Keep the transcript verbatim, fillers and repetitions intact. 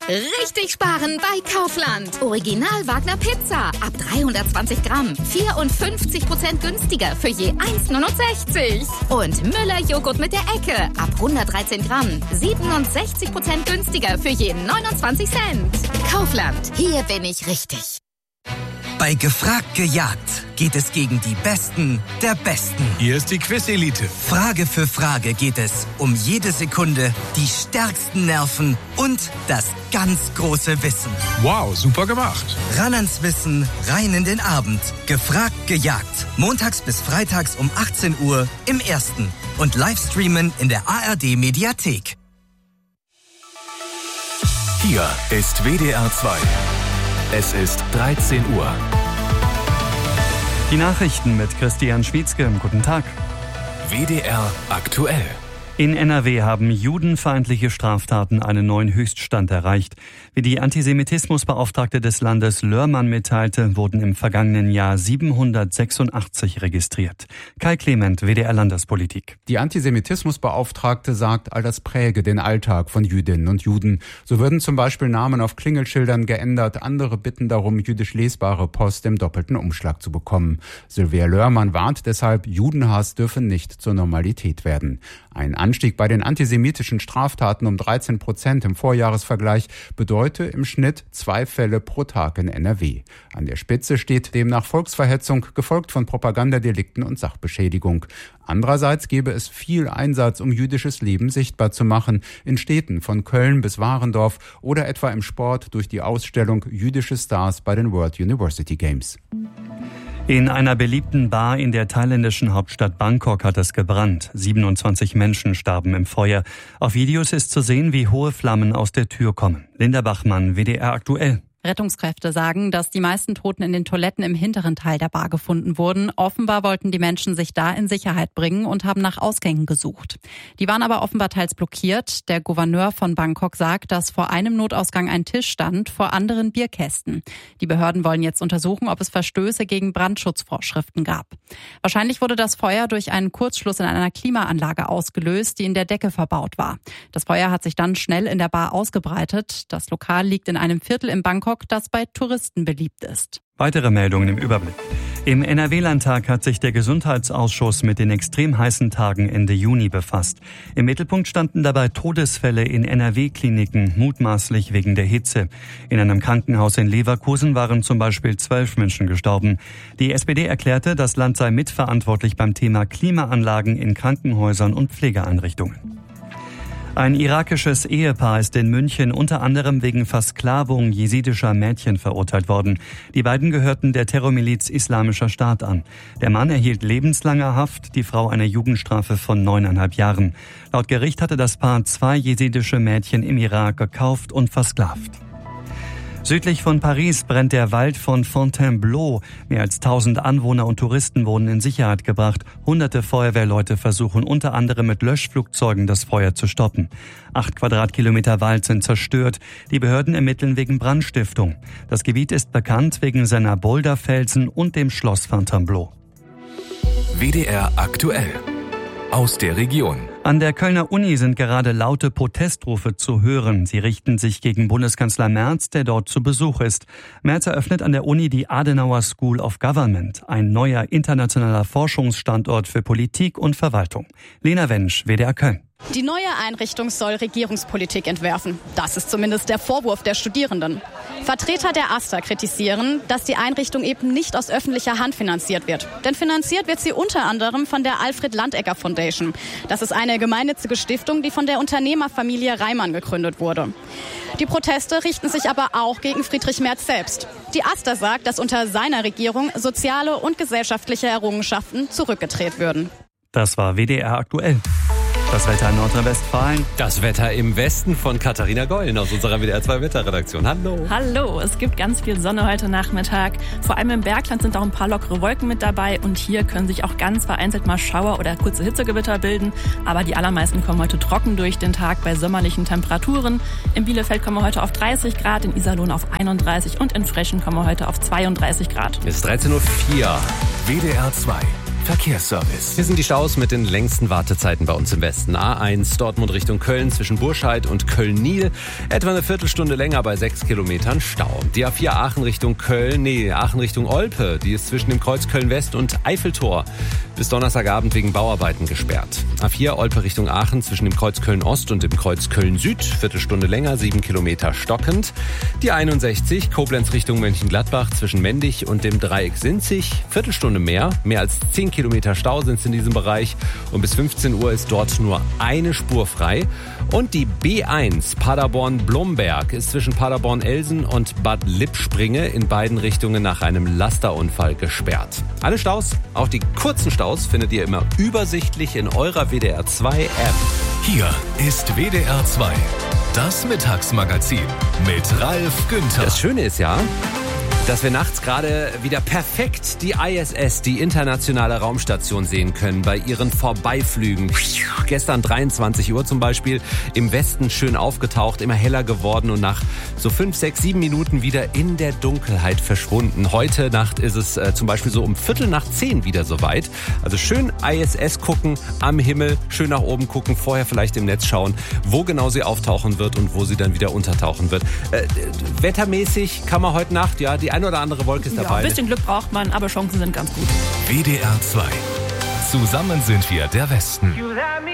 Richtig sparen bei Kaufland. Original Wagner Pizza. Ab dreihundertzwanzig Gramm. vierundfünfzig Prozent günstiger für je eins Komma neunundsechzig. Und Müller Joghurt mit der Ecke. Ab hundertdreizehn Gramm. siebenundsechzig Prozent günstiger für je neunundzwanzig Cent. Kaufland. Hier bin ich richtig. Bei Gefragt gejagt geht es gegen die Besten der Besten. Hier ist die Quiz-Elite. Frage für Frage geht es um jede Sekunde, die stärksten Nerven und das ganz große Wissen. Wow, super gemacht. Ran ans Wissen, rein in den Abend. Gefragt gejagt. Montags bis freitags um achtzehn Uhr im Ersten. Und Livestreamen in der A R D-Mediathek. Hier ist W D R zwei. Es ist dreizehn Uhr. Die Nachrichten mit Christian Schwietzke. Guten Tag. W D R aktuell. In N R W haben judenfeindliche Straftaten einen neuen Höchststand erreicht. Wie die Antisemitismusbeauftragte des Landes Lörmann mitteilte, wurden im vergangenen Jahr siebenhundertsechsundachtzig registriert. Kai Clement, W D R Landespolitik. Die Antisemitismusbeauftragte sagt, all das präge den Alltag von Jüdinnen und Juden. So würden zum Beispiel Namen auf Klingelschildern geändert, andere bitten darum, jüdisch lesbare Post im doppelten Umschlag zu bekommen. Sylvia Lörmann warnt deshalb, Judenhass dürfe nicht zur Normalität werden. Ein Anstieg bei den antisemitischen Straftaten um dreizehn Prozent im Vorjahresvergleich bedeute im Schnitt zwei Fälle pro Tag in N R W. An der Spitze steht demnach Volksverhetzung, gefolgt von Propagandadelikten und Sachbeschädigung. Andererseits gäbe es viel Einsatz, um jüdisches Leben sichtbar zu machen, in Städten von Köln bis Warendorf oder etwa im Sport durch die Ausstellung Jüdische Stars bei den World University Games. In einer beliebten Bar in der thailändischen Hauptstadt Bangkok hat es gebrannt. siebenundzwanzig Menschen starben im Feuer. Auf Videos ist zu sehen, wie hohe Flammen aus der Tür kommen. Linda Bachmann, W D R aktuell. Rettungskräfte sagen, dass die meisten Toten in den Toiletten im hinteren Teil der Bar gefunden wurden. Offenbar wollten die Menschen sich da in Sicherheit bringen und haben nach Ausgängen gesucht. Die waren aber offenbar teils blockiert. Der Gouverneur von Bangkok sagt, dass vor einem Notausgang ein Tisch stand, vor anderen Bierkästen. Die Behörden wollen jetzt untersuchen, ob es Verstöße gegen Brandschutzvorschriften gab. Wahrscheinlich wurde das Feuer durch einen Kurzschluss in einer Klimaanlage ausgelöst, die in der Decke verbaut war. Das Feuer hat sich dann schnell in der Bar ausgebreitet. Das Lokal liegt in einem Viertel in Bangkok, das bei Touristen beliebt ist. Weitere Meldungen im Überblick. Im N R W-Landtag hat sich der Gesundheitsausschuss mit den extrem heißen Tagen Ende Juni befasst. Im Mittelpunkt standen dabei Todesfälle in N R W-Kliniken, mutmaßlich wegen der Hitze. In einem Krankenhaus in Leverkusen waren zum Beispiel zwölf Menschen gestorben. Die S P D erklärte, das Land sei mitverantwortlich beim Thema Klimaanlagen in Krankenhäusern und Pflegeeinrichtungen. Ein irakisches Ehepaar ist in München unter anderem wegen Versklavung jesidischer Mädchen verurteilt worden. Die beiden gehörten der Terrormiliz Islamischer Staat an. Der Mann erhielt lebenslange Haft, die Frau eine Jugendstrafe von neuneinhalb Jahren. Laut Gericht hatte das Paar zwei jesidische Mädchen im Irak gekauft und versklavt. Südlich von Paris brennt der Wald von Fontainebleau. Mehr als tausend Anwohner und Touristen wurden in Sicherheit gebracht. Hunderte Feuerwehrleute versuchen unter anderem mit Löschflugzeugen das Feuer zu stoppen. Acht Quadratkilometer Wald sind zerstört. Die Behörden ermitteln wegen Brandstiftung. Das Gebiet ist bekannt wegen seiner Boulderfelsen und dem Schloss Fontainebleau. W D R aktuell. Aus der Region. An der Kölner Uni sind gerade laute Protestrufe zu hören. Sie richten sich gegen Bundeskanzler Merz, der dort zu Besuch ist. Merz eröffnet an der Uni die Adenauer School of Government, ein neuer internationaler Forschungsstandort für Politik und Verwaltung. Lena Wensch, W D R Köln. Die neue Einrichtung soll Regierungspolitik entwerfen. Das ist zumindest der Vorwurf der Studierenden. Vertreter der AStA kritisieren, dass die Einrichtung eben nicht aus öffentlicher Hand finanziert wird. Denn finanziert wird sie unter anderem von der Alfred Landegger Foundation. Das ist eine gemeinnützige Stiftung, die von der Unternehmerfamilie Reimann gegründet wurde. Die Proteste richten sich aber auch gegen Friedrich Merz selbst. Die AStA sagt, dass unter seiner Regierung soziale und gesellschaftliche Errungenschaften zurückgedreht würden. Das war W D R aktuell. Das Wetter in Nordrhein-Westfalen. Das Wetter im Westen von Katharina Gollen aus unserer W D R zwei Wetterredaktion. Hallo. Hallo, es gibt ganz viel Sonne heute Nachmittag. Vor allem im Bergland sind auch ein paar lockere Wolken mit dabei und hier können sich auch ganz vereinzelt mal Schauer oder kurze Hitzegewitter bilden. Aber die allermeisten kommen heute trocken durch den Tag bei sommerlichen Temperaturen. In Bielefeld kommen wir heute auf dreißig Grad, in Iserlohn auf einunddreißig und in Frechen kommen wir heute auf zweiunddreißig Grad. Es ist dreizehn Uhr vier. W D R zwei Verkehrsservice. Hier sind die Staus mit den längsten Wartezeiten bei uns im Westen. A eins Dortmund Richtung Köln zwischen Burscheid und Köln-Niel. Etwa eine Viertelstunde länger bei sechs Kilometern Stau. Die A vier Aachen Richtung Köln, nee, Aachen Richtung Olpe. Die ist zwischen dem Kreuz Köln-West und Eiffeltor bis Donnerstagabend wegen Bauarbeiten gesperrt. A vier Olpe Richtung Aachen zwischen dem Kreuz Köln-Ost und dem Kreuz Köln-Süd. Viertelstunde länger, sieben Kilometer stockend. Die einundsechzig Koblenz Richtung Mönchengladbach zwischen Mendig und dem Dreieck Sinzig. Viertelstunde mehr. Mehr als zehn Kilometer Stau sind es in diesem Bereich. Und bis fünfzehn Uhr ist dort nur eine Spur frei. Und die B eins Paderborn-Blomberg ist zwischen Paderborn-Elsen und Bad Lippspringe in beiden Richtungen nach einem Lasterunfall gesperrt. Alle Staus, auch die kurzen Staus, findet ihr immer übersichtlich in eurer W D R zwei App. Hier ist W D R zwei, das Mittagsmagazin mit Ralf Günther. Das Schöne ist ja, dass wir nachts gerade wieder perfekt die I S S, die internationale Raumstation, sehen können bei ihren Vorbeiflügen. Gestern dreiundzwanzig Uhr zum Beispiel, im Westen schön aufgetaucht, immer heller geworden und nach so fünf, sechs, sieben Minuten wieder in der Dunkelheit verschwunden. Heute Nacht ist es äh, zum Beispiel so um Viertel nach zehn wieder soweit. Also schön I S S gucken am Himmel, schön nach oben gucken, vorher vielleicht im Netz schauen, wo genau sie auftauchen wird und wo sie dann wieder untertauchen wird. Äh, wettermäßig kann man heute Nacht, ja, die eine oder andere Wolke ist ja, dabei. Ein bisschen Glück braucht man, aber Chancen sind ganz gut. W D R zwei. Zusammen sind wir der Westen.